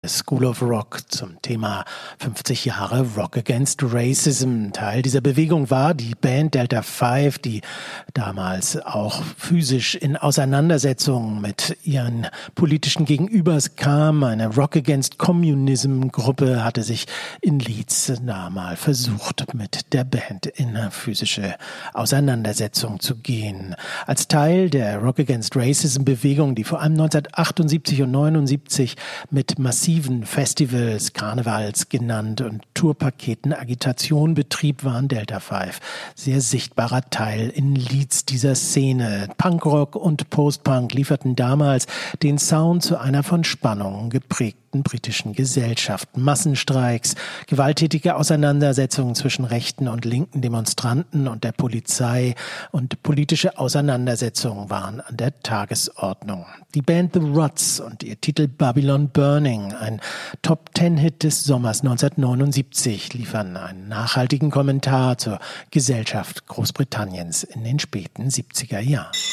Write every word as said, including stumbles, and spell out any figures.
School of Rock zum Thema fünfzig Jahre Rock Against Racism. Teil dieser Bewegung war die Band Delta Five, die damals auch physisch in Auseinandersetzungen mit ihren politischen Gegenübers kam. Eine Rock Against Communism Gruppe hatte sich in Leeds da mal versucht, mit der Band in eine physische Auseinandersetzung zu gehen. Als Teil der Rock Against Racism Bewegung, die vor allem neunzehnhundertachtundsiebzig und neunundsiebzig mit massiven Festivals, Karnevals genannt und Tourpaketen Agitation betrieb, waren Delta Five sehr sichtbarer Teil in Leeds dieser Szene. Punkrock und Postpunk lieferten damals den Sound zu einer von Spannungen geprägten britischen Gesellschaft. Massenstreiks, gewalttätige Auseinandersetzungen zwischen rechten und linken Demonstranten und der Polizei und politische Auseinandersetzungen waren an der Tagesordnung. Die Band The Ruts und ihr Titel Babylon Burning, ein Top-Ten-Hit des Sommers neunzehnhundertneunundsiebzig, liefern einen nachhaltigen Kommentar zur Gesellschaft Großbritanniens in den späten siebziger Jahren.